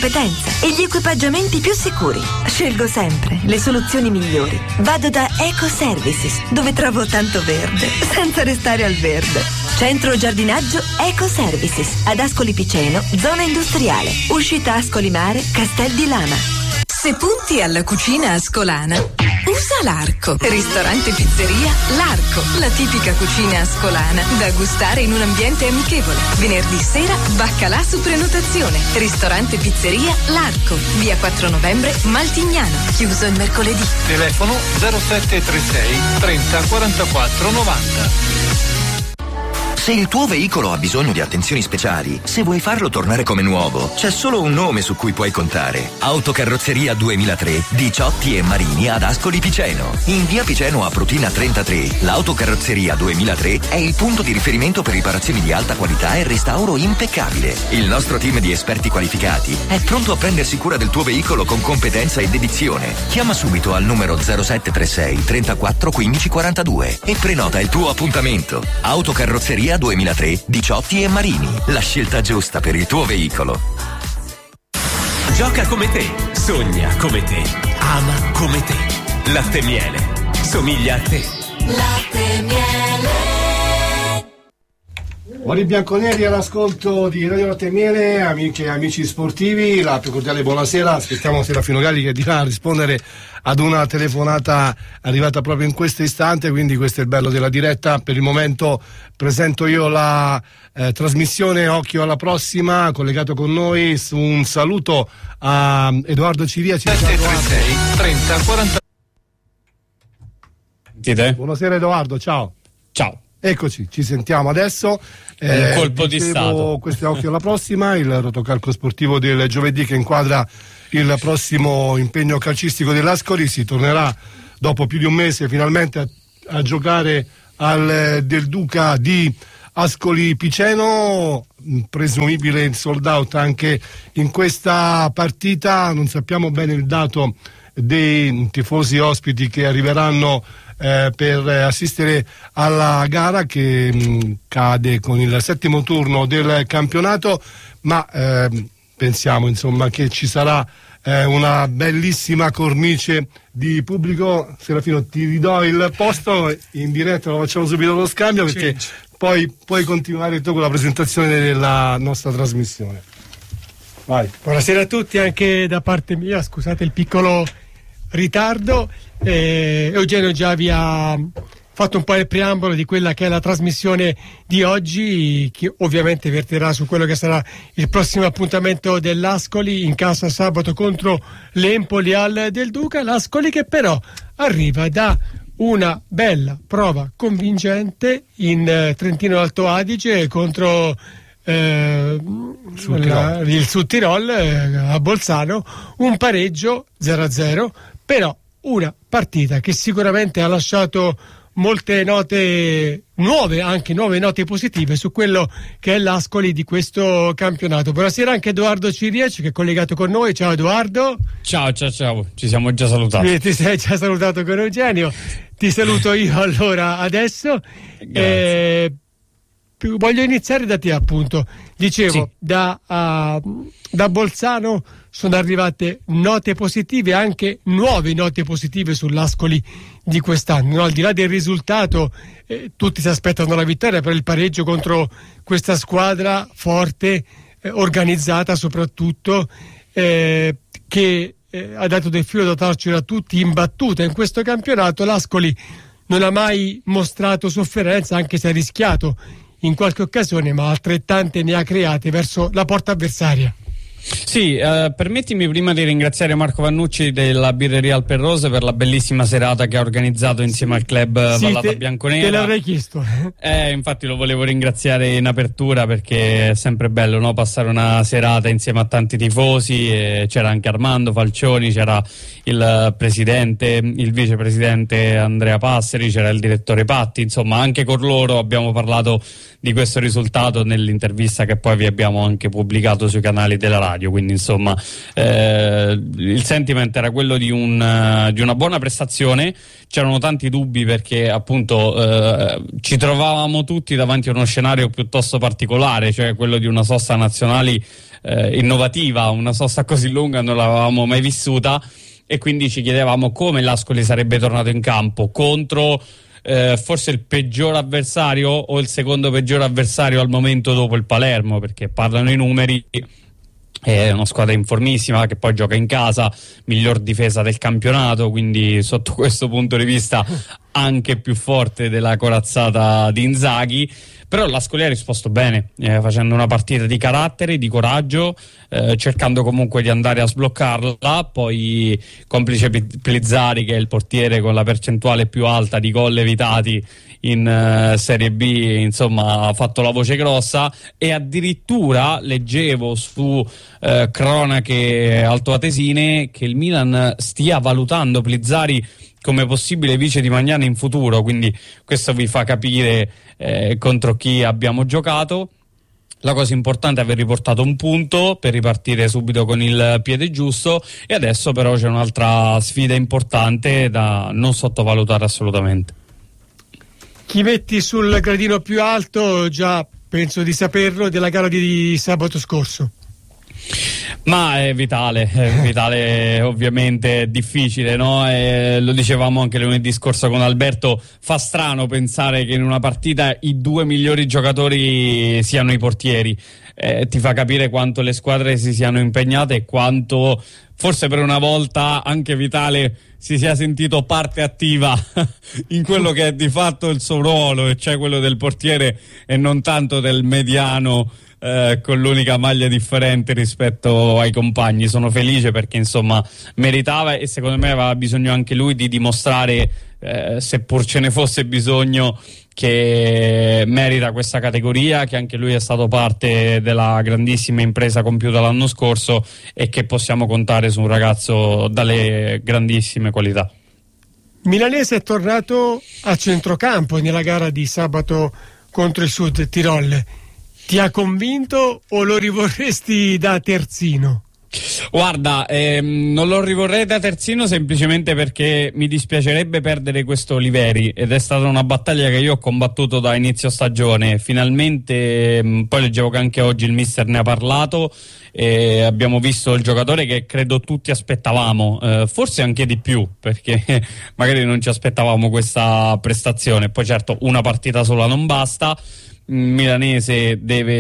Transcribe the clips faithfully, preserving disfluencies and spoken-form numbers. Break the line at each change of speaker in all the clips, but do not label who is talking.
competenza e gli equipaggiamenti più sicuri. Scelgo sempre le soluzioni migliori. Vado da Eco Services, dove trovo tanto verde, senza restare al verde. Centro giardinaggio Eco Services, ad Ascoli Piceno, zona industriale. Uscita Ascoli Mare, Castel di Lana.
Se punti alla cucina ascolana, usa l'Arco. Ristorante Pizzeria L'Arco, la tipica cucina ascolana da gustare in un ambiente amichevole. Venerdì sera, baccalà su prenotazione. Ristorante Pizzeria L'Arco, via quattro novembre, Maltignano. Chiuso il mercoledì.
Telefono zero sette tre sei trenta quarantaquattro novanta.
Se il tuo veicolo ha bisogno di attenzioni speciali, se vuoi farlo tornare come nuovo, c'è solo un nome su cui puoi contare. Autocarrozzeria duemilatré di Ciotti e Marini ad Ascoli Piceno. In via Piceno a Prutina trentatré, l'Autocarrozzeria duemilatré è il punto di riferimento per riparazioni di alta qualità e restauro impeccabile. Il nostro team di esperti qualificati è pronto a prendersi cura del tuo veicolo con competenza e dedizione. Chiama subito al numero zero sette tre sei trentaquattro quindici quarantadue e prenota il tuo appuntamento. Autocarrozzeria duemilatré di Ciotti e Marini, la scelta giusta per il tuo veicolo.
Gioca come te, sogna come te, ama come te. Latte Miele, somiglia a te.
Latte Miele.
Buoni bianconeri all'ascolto di Radio Latte Miele, amiche e amici sportivi, la più cordiale buonasera. Aspettiamo Serafino Galli che dirà a rispondere ad una telefonata arrivata proprio in questo istante, quindi questo è il bello della diretta. Per il momento presento io la eh, trasmissione Occhio alla prossima, collegato con noi. Un saluto a Edoardo Ciria.
sette tre sei trenta quaranta.
Buonasera Edoardo, ciao.
Ciao.
Eccoci, ci sentiamo adesso.
Un eh, colpo di stato.
Questo è Occhio alla prossima, il rotocalco sportivo del giovedì che inquadra il prossimo impegno calcistico dell'Ascoli. Si tornerà dopo più di un mese finalmente a, a giocare al Del Duca di Ascoli Piceno, presumibile il sold out anche in questa partita. Non sappiamo bene il dato dei tifosi ospiti che arriveranno Eh, per assistere alla gara che mh, cade con il settimo turno del campionato, ma eh, pensiamo insomma che ci sarà eh, una bellissima cornice di pubblico. Serafino, ti ridò il posto in diretta, lo facciamo subito lo scambio perché sì, poi puoi continuare tu con la presentazione della nostra trasmissione. Vai.
Buonasera a tutti anche da parte mia, scusate il piccolo ritardo. Eh, Eugenio già vi ha fatto un po' il preambolo di quella che è la trasmissione di oggi, che ovviamente verterà su quello che sarà il prossimo appuntamento dell'Ascoli in casa sabato contro l'Empoli al Del Duca. L'Ascoli che però arriva da una bella prova convincente in eh, Trentino Alto Adige contro eh, la, il Sud Tirol eh, a Bolzano, un pareggio zero a zero, però una partita che sicuramente ha lasciato molte note nuove, anche nuove note positive su quello che è l'Ascoli di questo campionato. Buonasera anche Edoardo Ciriec che è collegato con noi. Ciao Edoardo.
Ciao ciao ciao, ci siamo già salutati.
Sì, ti sei già salutato con Eugenio, ti saluto io allora adesso. Eh, voglio iniziare da te appunto. Dicevo, sì. da, uh, da Bolzano sono arrivate note positive, anche nuove note positive sull'Ascoli di quest'anno, no? Al di là del risultato, eh, tutti si aspettano la vittoria per il pareggio contro questa squadra forte, eh, organizzata soprattutto, eh, che eh, ha dato del filo da torcere a tutti, imbattuta in questo campionato. L'Ascoli non ha mai mostrato sofferenza, anche se ha rischiato in qualche occasione, ma altrettante ne ha create verso la porta avversaria.
Sì, eh, permettimi prima di ringraziare Marco Vannucci della Birreria Alperrose per la bellissima serata che ha organizzato insieme al club
sì,
Vallata
te,
Bianconera.
Te l'avrei chiesto.
Eh, infatti lo volevo ringraziare in apertura perché è sempre bello, no? Passare una serata insieme a tanti tifosi. E c'era anche Armando Falcioni, c'era il presidente, il vicepresidente Andrea Passeri, c'era il direttore Patti, insomma anche con loro abbiamo parlato di questo risultato nell'intervista che poi vi abbiamo anche pubblicato sui canali della radio. Quindi insomma eh, il sentiment era quello di, un, uh, di una buona prestazione. C'erano tanti dubbi perché appunto eh, ci trovavamo tutti davanti a uno scenario piuttosto particolare, cioè quello di una sosta nazionali eh, innovativa, una sosta così lunga non l'avevamo mai vissuta, e quindi ci chiedevamo come l'Ascoli sarebbe tornato in campo contro eh, forse il peggior avversario o il secondo peggior avversario al momento dopo il Palermo, perché parlano i numeri. È una squadra informissima che poi gioca in casa, miglior difesa del campionato, quindi sotto questo punto di vista anche più forte della corazzata di Inzaghi. Però l'Ascoli ha risposto bene, eh, facendo una partita di carattere, di coraggio, eh, cercando comunque di andare a sbloccarla. Poi complice Plizzari, che è il portiere con la percentuale più alta di gol evitati in uh, Serie B, insomma ha fatto la voce grossa, e addirittura leggevo su uh, cronache altoatesine che il Milan stia valutando Plizzari come possibile vice di Magnani in futuro, quindi questo vi fa capire eh, contro chi abbiamo giocato. La cosa importante è aver riportato un punto per ripartire subito con il piede giusto, e adesso però c'è un'altra sfida importante da non sottovalutare assolutamente.
Chi metti sul gradino più alto, già penso di saperlo, della gara di sabato scorso?
Ma è Vitale, è Vitale ovviamente è difficile, no? E lo dicevamo anche lunedì scorso con Alberto, fa strano pensare che in una partita i due migliori giocatori siano i portieri. Eh, ti fa capire quanto le squadre si siano impegnate e quanto forse per una volta anche Vitale si sia sentito parte attiva in quello che è di fatto il suo ruolo, e cioè quello del portiere e non tanto del mediano eh, con l'unica maglia differente rispetto ai compagni. Sono felice perché insomma meritava, e secondo me aveva bisogno anche lui di dimostrare, eh, seppur ce ne fosse bisogno, che merita questa categoria, che anche lui è stato parte della grandissima impresa compiuta l'anno scorso e che possiamo contare su un ragazzo dalle grandissime qualità.
Milanese è tornato a centrocampo nella gara di sabato contro il Sud Tirol. Ti ha convinto o lo rivorresti da terzino?
Guarda, ehm, non lo rivorrei da terzino semplicemente perché mi dispiacerebbe perdere questo Oliveri, ed è stata una battaglia che io ho combattuto da inizio stagione. Finalmente, ehm, poi leggevo che anche oggi il mister ne ha parlato, e abbiamo visto il giocatore che credo tutti aspettavamo, eh, forse anche di più, perché magari non ci aspettavamo questa prestazione. Poi certo una partita sola non basta. Milanese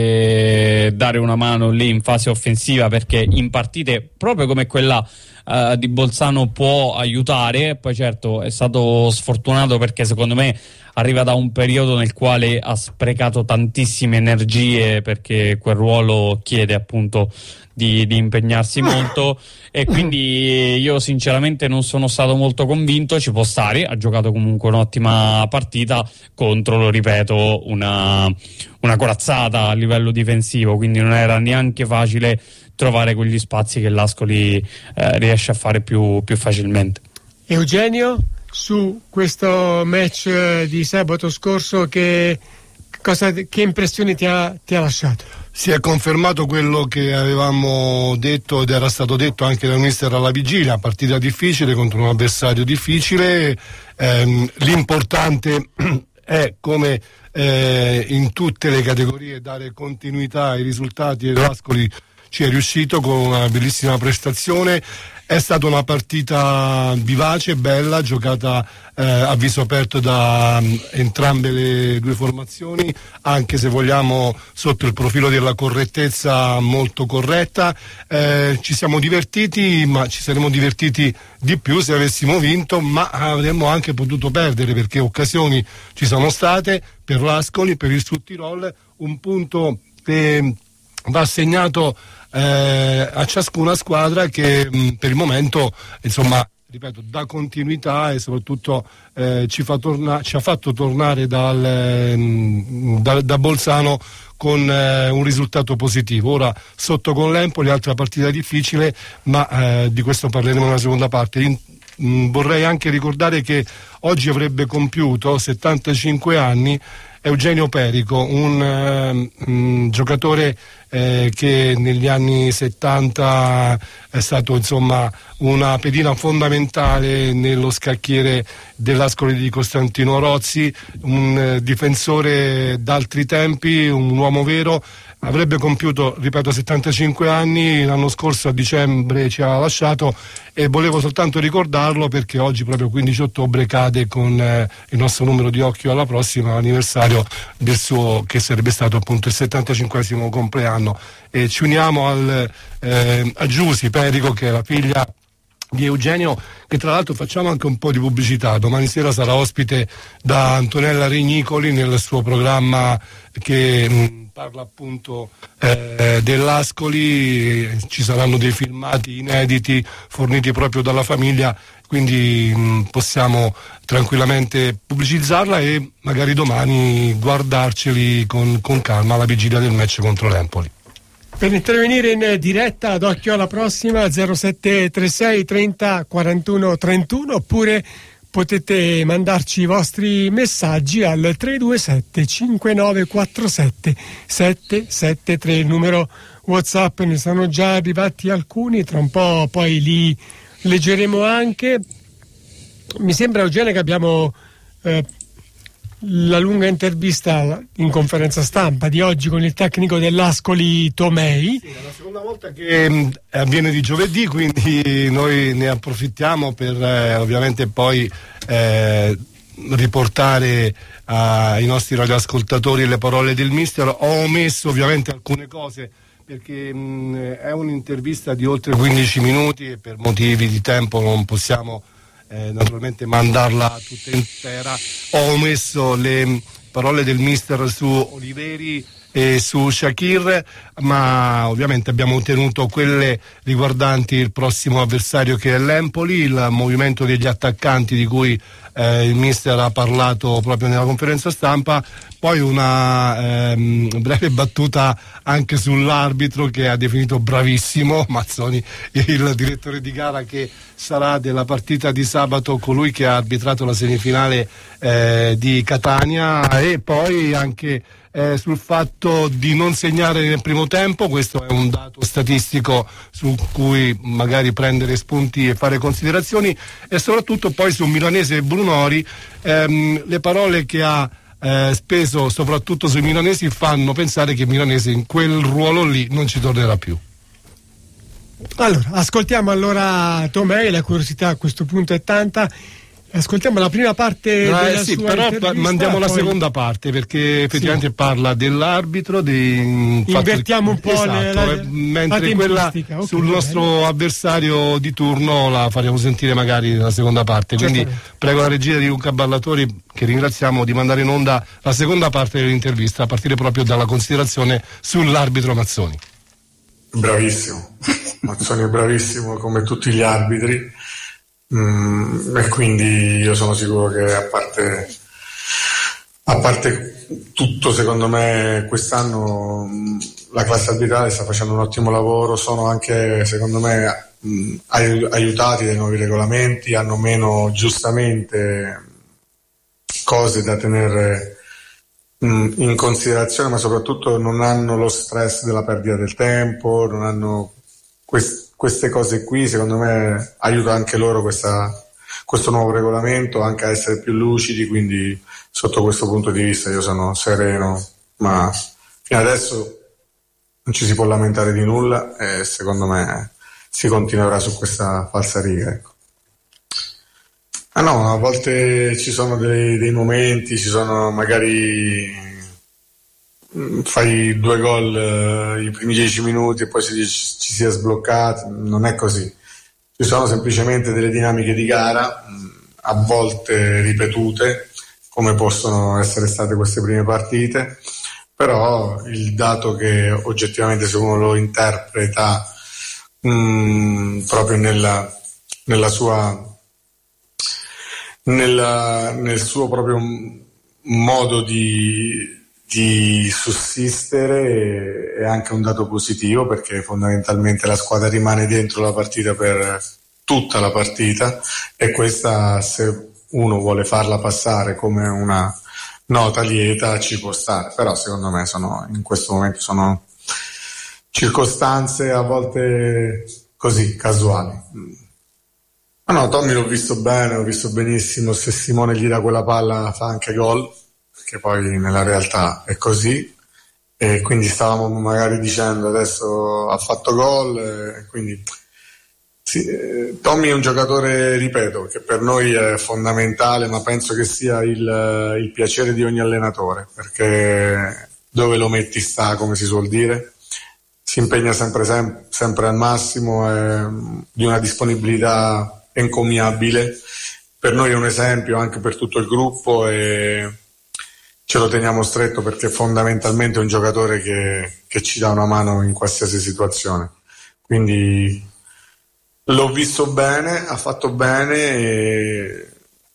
deve dare una mano lì in fase offensiva, perché in partite proprio come quella uh, di Bolzano può aiutare. Poi certo è stato sfortunato perché secondo me arriva da un periodo nel quale ha sprecato tantissime energie, perché quel ruolo chiede appunto di, di impegnarsi molto, e quindi io sinceramente non sono stato molto convinto. Ci può stare, ha giocato comunque un'ottima partita contro, lo ripeto, una, una corazzata a livello difensivo, quindi non era neanche facile trovare quegli spazi che l'Ascoli eh, riesce a fare più, più facilmente.
Eugenio, su questo match di sabato scorso, che, cosa, che impressioni ti ha, ti ha lasciato?
Si è confermato quello che avevamo detto ed era stato detto anche dal mister alla vigilia: partita difficile contro un avversario difficile. Ehm, l'importante è, come eh, in tutte le categorie, dare continuità ai risultati, e l'Ascoli ci è riuscito con una bellissima prestazione. È stata una partita vivace, bella, giocata eh, a viso aperto da um, entrambe le due formazioni, anche se vogliamo sotto il profilo della correttezza molto corretta. Eh, ci siamo divertiti, ma ci saremmo divertiti di più se avessimo vinto, ma avremmo anche potuto perdere, perché occasioni ci sono state per l'Ascoli, per il Sud Tirol. Un punto che va assegnato eh, a ciascuna squadra che mh, per il momento, insomma, ripeto, dà continuità e soprattutto eh, ci, fa torna- ci ha fatto tornare dal, eh, da, da Bolzano con eh, un risultato positivo. Ora sotto con l'Empoli, altra partita difficile, ma eh, di questo parleremo nella seconda parte. In, mh, vorrei anche ricordare che oggi avrebbe compiuto settantacinque anni Eugenio Perico, un uh, um, giocatore eh, che negli anni settanta è stato insomma una pedina fondamentale nello scacchiere dell'Ascoli di Costantino Rozzi, un eh, difensore d'altri tempi, un uomo vero. Avrebbe compiuto, ripeto, settantacinque anni, l'anno scorso a dicembre ci ha lasciato, e volevo soltanto ricordarlo perché oggi, proprio quindici ottobre, cade con eh, il nostro numero di occhio alla prossima anniversario del suo, che sarebbe stato appunto il settantacinquesimo compleanno. E ci uniamo al, eh, a Giusy Perico, che è la figlia di Eugenio, che tra l'altro facciamo anche un po' di pubblicità. Domani sera sarà ospite da Antonella Regnicoli nel suo programma che mh, parla appunto eh, dell'Ascoli. Ci saranno dei filmati inediti forniti proprio dalla famiglia, quindi mh, possiamo tranquillamente pubblicizzarla e magari domani guardarceli con, con calma alla vigilia del match contro l'Empoli.
Per intervenire in diretta ad occhio alla prossima zero sette tre sei trenta quarantuno trentuno, oppure potete mandarci i vostri messaggi al tre due sette cinque nove quattro sette sette sette tre, il numero WhatsApp. Ne sono già arrivati alcuni, tra un po' poi li leggeremo anche. Mi sembra, Eugenio, che abbiamo eh, la lunga intervista in conferenza stampa di oggi con il tecnico dell'Ascoli Tomei.
Sì, è la seconda volta che mh, avviene di giovedì, quindi noi ne approfittiamo per eh, ovviamente poi eh, riportare ai nostri radioascoltatori le parole del mister. Ho omesso ovviamente alcune cose perché mh, è un'intervista di oltre quindici minuti e per motivi di tempo non possiamo Eh, naturalmente mandarla tutta intera. Ho omesso le parole del mister su Oliveri e su Shakir, ma ovviamente abbiamo tenuto quelle riguardanti il prossimo avversario, che è l'Empoli, il movimento degli attaccanti di cui eh, il mister ha parlato proprio nella conferenza stampa, poi una ehm, breve battuta anche sull'arbitro, che ha definito bravissimo Mazzoni, il direttore di gara che sarà della partita di sabato, colui che ha arbitrato la semifinale eh, di Catania, e poi anche eh, sul fatto di non segnare nel primo tempo. Questo è un dato statistico su cui magari prendere spunti e fare considerazioni, e soprattutto poi su Milanese e Brunori. ehm, le parole che ha eh, speso soprattutto sui milanesi fanno pensare che Milanese in quel ruolo lì non ci tornerà più.
Allora, ascoltiamo allora Tomei, la curiosità a questo punto è tanta. Ascoltiamo la prima parte
no,
della
eh, sì,
sua
però
intervista,
mandiamo la
poi
seconda parte, perché effettivamente
sì,
parla dell'arbitro, di
invertiamo un po'
esatto,
le, la,
eh, mentre
la
quella
okay,
sul nostro avversario di turno la faremo sentire magari nella seconda parte. Quindi prego la regia di Luca Ballatori, che ringraziamo, di mandare in onda la seconda parte dell'intervista, a partire proprio dalla considerazione sull'arbitro Mazzoni.
Bravissimo, Mazzoni è bravissimo come tutti gli arbitri. Mm, e quindi io sono sicuro che a parte a parte tutto, secondo me quest'anno mh, la classe arbitrale sta facendo un ottimo lavoro, sono anche secondo me mh, aiutati dai nuovi regolamenti, hanno meno giustamente cose da tenere mh, in considerazione, ma soprattutto non hanno lo stress della perdita del tempo, non hanno quest- queste cose qui. Secondo me aiuta anche loro questa, questo nuovo regolamento anche a essere più lucidi, quindi sotto questo punto di vista io sono sereno, ma fino adesso non ci si può lamentare di nulla e secondo me si continuerà su questa falsariga, ecco. Ah no, a volte ci sono dei, dei momenti, ci sono magari fai due gol uh, i primi dieci minuti e poi si dice ci si è sbloccati. Non è così, ci sono semplicemente delle dinamiche di gara mh, a volte ripetute, come possono essere state queste prime partite, però il dato che oggettivamente, se uno lo interpreta mh, proprio nella, nella sua nella, nel suo proprio modo di di sussistere, è anche un dato positivo, perché fondamentalmente la squadra rimane dentro la partita per tutta la partita, e questa, se uno vuole farla passare come una nota lieta, ci può stare, però secondo me sono in questo momento sono circostanze a volte così casuali. Ma no, Tommy l'ho visto bene, l'ho visto benissimo. Se Simone gli dà quella palla fa anche gol, che poi nella realtà è così, e quindi stavamo magari dicendo adesso ha fatto gol, e quindi sì, eh, Tommy è un giocatore, ripeto, che per noi è fondamentale, ma penso che sia il, il piacere di ogni allenatore, perché dove lo metti sta, come si suol dire, si impegna sempre, sem- sempre al massimo, è di una disponibilità encomiabile. Per noi è un esempio anche per tutto il gruppo e ce lo teniamo stretto, perché fondamentalmente è un giocatore che, che ci dà una mano in qualsiasi situazione. Quindi l'ho visto bene, ha fatto bene, e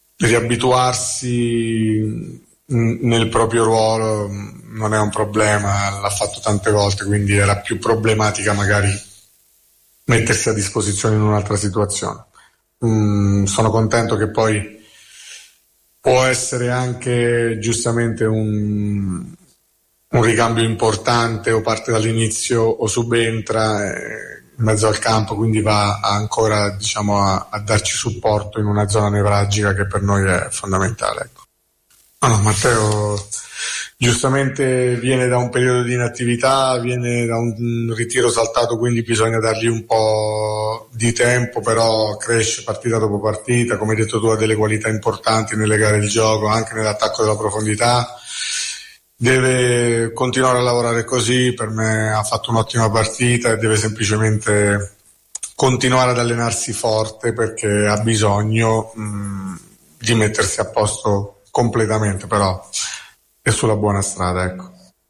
riabituarsi nel proprio ruolo non è un problema, l'ha fatto tante volte, quindi era più problematica magari mettersi a disposizione in un'altra situazione. Mm, sono contento che poi può essere anche giustamente un, un ricambio importante, o parte dall'inizio o subentra eh, in mezzo al campo, quindi va ancora, diciamo, a, a darci supporto in una zona nevralgica che per noi è fondamentale, ecco. No, no, Matteo giustamente viene da un periodo di inattività, viene da un ritiro saltato, quindi bisogna dargli un po' di tempo, però cresce partita dopo partita, come hai detto tu ha delle qualità importanti nelle gare di gioco, anche nell'attacco della profondità, deve continuare a lavorare così. Per me ha fatto un'ottima partita e deve semplicemente continuare ad allenarsi forte, perché ha bisogno mh, di mettersi a posto completamente, però è sulla buona strada, ecco.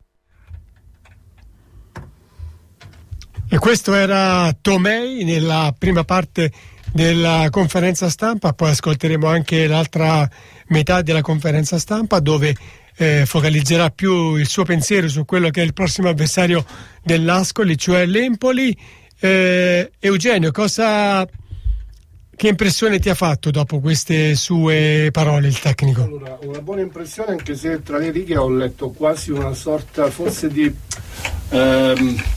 E questo era Tomei nella prima parte della conferenza stampa, poi ascolteremo anche l'altra metà della conferenza stampa, dove eh, focalizzerà più il suo pensiero su quello che è il prossimo avversario dell'Ascoli, cioè l'Empoli. eh, Eugenio, cosa che impressione ti ha fatto dopo queste sue parole il tecnico?
Allora, una buona impressione, anche se tra le righe ho letto quasi una sorta forse di ehm,